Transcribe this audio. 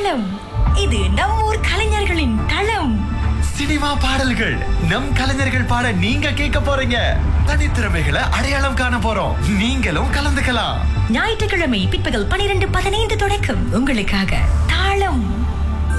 தாளம். இது நம் ஊர் கலைஞர்களின் தளம். சினிமா பாடல்கள் நம் கலைஞர்கள் பாட நீங்க கேட்க போறீங்க. தனித்திறமைகளை அடையாளம் காண போறோம். நீங்களும் கலந்துக்கலாம். ஞாயிற்றுக்கிழமை பிற்பகல் 12:15 தொடக்கம் உங்களுக்காக தாளம்.